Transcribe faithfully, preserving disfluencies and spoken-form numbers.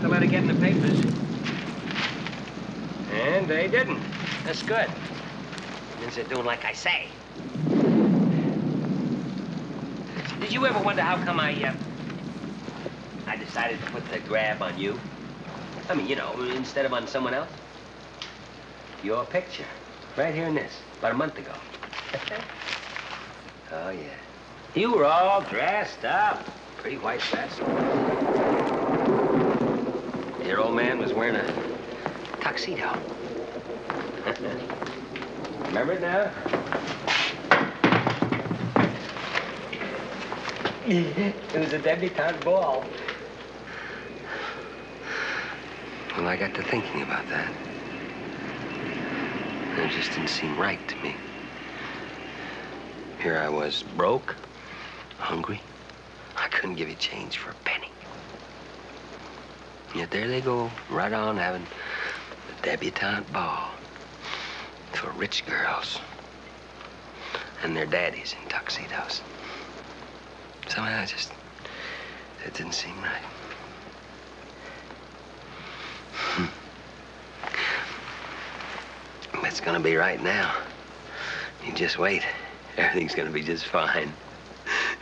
to let it get in the papers. And they didn't. That's good. Means they're doing like I say. Did you ever wonder how come I, uh, I decided to put the grab on you? I mean, you know, instead of on someone else? Your picture, right here in this, about a month ago. Oh, yeah. You were all dressed up. Pretty white dress. Your old man was wearing a tuxedo. Remember it now? It was a debutante ball. Well, I got to thinking about that. And it just didn't seem right to me. Here I was, broke, hungry. I couldn't give you change for a penny. Yet there they go, right on having the debutante ball for rich girls and their daddies in tuxedos. Somehow I just, it didn't seem right. It's gonna be right now. You just wait. Everything's gonna be just fine.